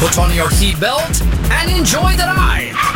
Put on your seatbelt and enjoy the ride.